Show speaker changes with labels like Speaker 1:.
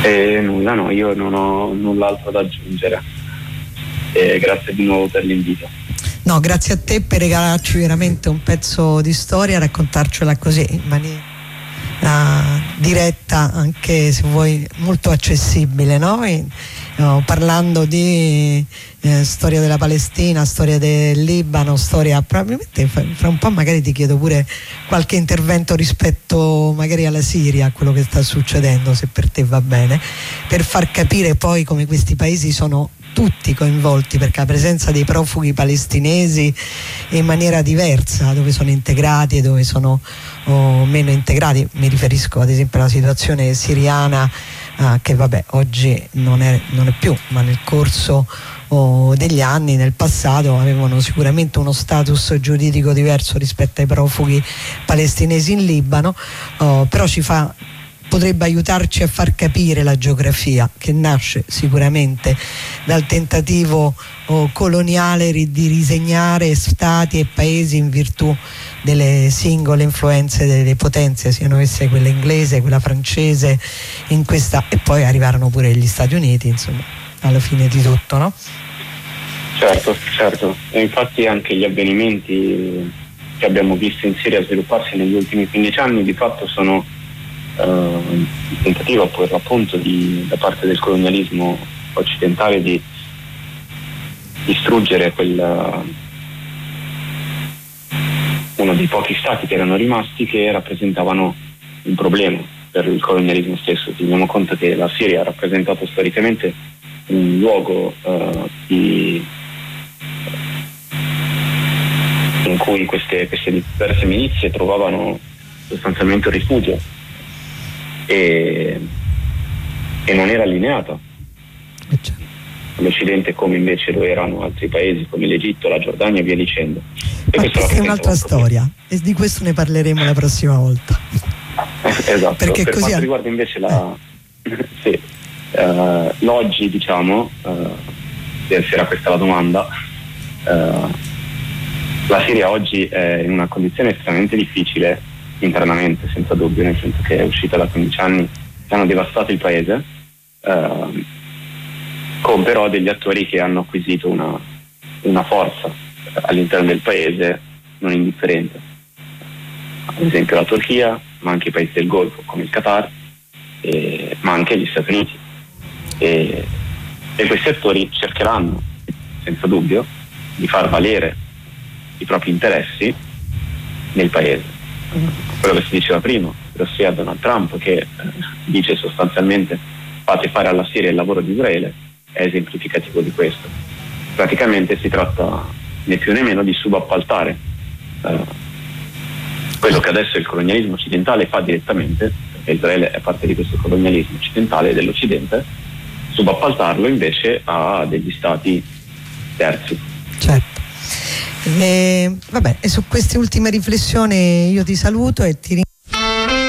Speaker 1: Nulla, no, io non ho null'altro da aggiungere. Grazie di nuovo per l'invito.
Speaker 2: No, grazie a te per regalarci veramente un pezzo di storia, raccontarcela così in maniera diretta, anche se vuoi molto accessibile, no? Parlando di storia della Palestina, storia del Libano, storia, probabilmente fra un po' magari ti chiedo pure qualche intervento rispetto magari alla Siria, a quello che sta succedendo, se per te va bene, per far capire poi come questi paesi sono tutti coinvolti, perché la presenza dei profughi palestinesi è in maniera diversa, dove sono integrati e dove sono meno integrati. Mi riferisco ad esempio alla situazione siriana, che vabbè oggi non è più, ma nel corso degli anni, nel passato, avevano sicuramente uno status giuridico diverso rispetto ai profughi palestinesi in Libano, però potrebbe aiutarci a far capire la geografia, che nasce sicuramente dal tentativo coloniale di risegnare stati e paesi in virtù delle singole influenze delle potenze, siano esse quella inglese, quella francese, e poi arrivarono pure gli Stati Uniti, insomma, alla fine di tutto, no?
Speaker 1: Certo, e infatti anche gli avvenimenti che abbiamo visto in Siria svilupparsi negli ultimi 15 anni di fatto sono il tentativo appunto da parte del colonialismo occidentale di distruggere uno dei pochi stati che erano rimasti, che rappresentavano un problema per il colonialismo stesso. Teniamo conto che la Siria ha rappresentato storicamente un luogo in cui queste diverse milizie trovavano sostanzialmente un rifugio e non era allineata all'Occidente, come invece lo erano altri paesi come l'Egitto, la Giordania e via dicendo.
Speaker 2: Ma questa è un'altra storia e di questo ne parleremo la prossima volta.
Speaker 1: Esatto.
Speaker 2: Perché
Speaker 1: per
Speaker 2: così
Speaker 1: quanto riguarda invece l'oggi, diciamo, se era questa la domanda, la Siria oggi è in una condizione estremamente difficile internamente, senza dubbio, nel senso che è uscita da 15 anni che hanno devastato il paese, con però degli attori che hanno acquisito una forza all'interno del paese non indifferente. Ad esempio la Turchia, ma anche i paesi del Golfo come il Qatar, ma anche gli Stati Uniti. E questi attori cercheranno, senza dubbio, di far valere i propri interessi nel paese. Quello che si diceva prima, ossia Donald Trump, che dice sostanzialmente fate fare alla Siria il lavoro di Israele, è esemplificativo di questo. Praticamente si tratta né più né meno di subappaltare quello che adesso il colonialismo occidentale fa direttamente, perché Israele è parte di questo colonialismo occidentale e dell'Occidente, subappaltarlo invece a degli stati terzi.
Speaker 2: Certo. Vabbè, e su queste ultime riflessioni io ti saluto e ti ringrazio.